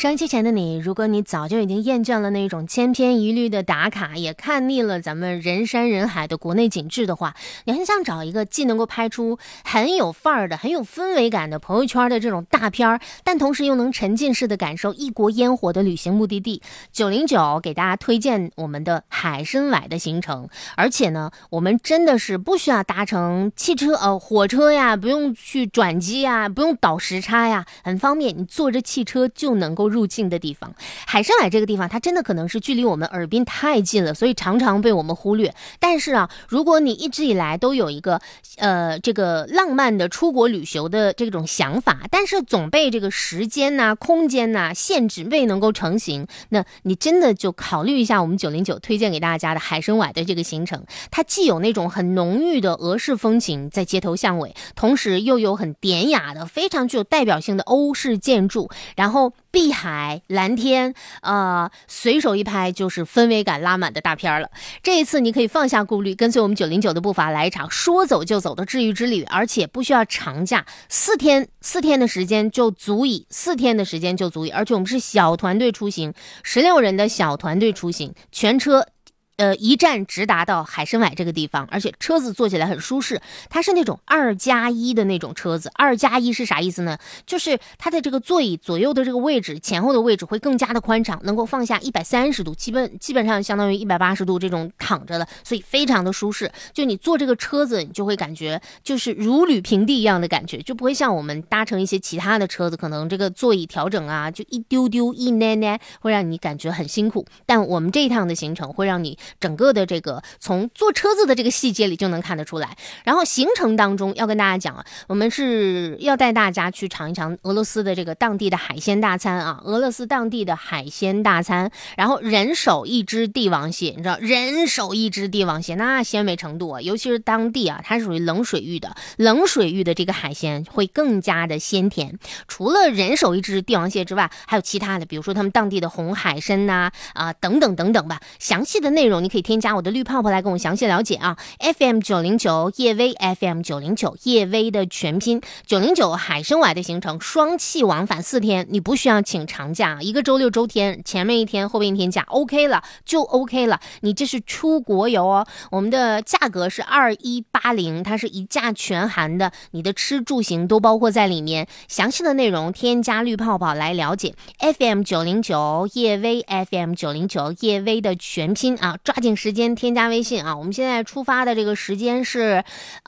收音机前的你，如果你早就已经厌倦了那种千篇一律的打卡，也看腻了咱们人山人海的国内景致的话，你很想找一个既能够拍出很有范儿的、很有氛围感的朋友圈的这种大片儿，但同时又能沉浸式的感受异国烟火的旅行目的地，909给大家推荐我们的海参崴的行程。而且呢，我们真的是不需要搭乘汽车、火车呀，不用去转机呀，不用倒时差呀，很方便，你坐着汽车就能够入境的地方。海参崴这个地方，它真的可能是距离我们耳滨太近了，所以常常被我们忽略。但是啊，如果你一直以来都有一个这个浪漫的出国旅游的这种想法，但是总被这个时间呐、空间呐限制，未能够成型，那你真的就考虑一下我们909推荐给大家的海参崴的这个行程。它既有那种很浓郁的俄式风情在街头巷尾，同时又有很典雅的非常具有代表性的欧式建筑，然后碧海蓝天，随手一拍就是氛围感拉满的大片了。这一次你可以放下顾虑，跟随我们909的步伐来一场说走就走的治愈之旅，而且不需要长假，4天的时间就足以，4天的时间就足以，而且我们是小团队出行，16人的小团队出行，全车一站直达到海参崴这个地方，而且车子坐起来很舒适，它是那种2+1的那种车子。2+1是啥意思呢？就是它的这个座椅左右的这个位置，前后的位置会更加的宽敞，能够放下130度，基本上相当于180度这种躺着的，所以非常的舒适。就你坐这个车子，你就会感觉就是如履平地一样的感觉，就不会像我们搭乘一些其他的车子，可能这个座椅调整啊，就一丢丢一奶奶，会让你感觉很辛苦。但我们这一趟的行程会让你整个的这个从坐车子的这个细节里就能看得出来。然后行程当中要跟大家讲啊，我们是要带大家去尝一尝俄罗斯的这个当地的海鲜大餐啊，俄罗斯当地的海鲜大餐，然后人手一只帝王蟹，你知道人手一只帝王蟹那鲜美程度啊，尤其是当地啊，它是属于冷水域的这个海鲜会更加的鲜甜。除了人手一只帝王蟹之外，还有其他的，比如说他们当地的红海参呐等等等等吧。详细的内容你可以添加我的绿泡泡来跟我详细了解啊。FM 909叶薇 FM 909叶薇的全拼909海参崴的行程，双气往返4天，你不需要请长假，一个周六周天，前面一天后面一天假 OK 了就 OK 了，你这是出国游哦。我们的价格是2180，它是一价全含的，你的吃住行都包括在里面。详细的内容添加绿泡泡来了解。FM 909叶薇 FM 909叶薇的全拼啊，抓紧时间添加微信啊！我们现在出发的这个时间是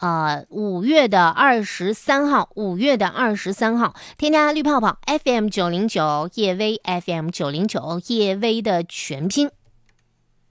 5月23号，添加绿泡泡 FM 909叶薇 FM 909叶薇的全拼。